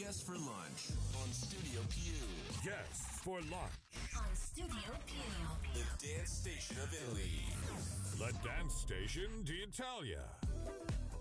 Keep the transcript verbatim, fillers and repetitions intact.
Guests for Lunch on Studio Più. Guests for Lunch on Studio Più. The dance station of Italy. La dance station d'Italia.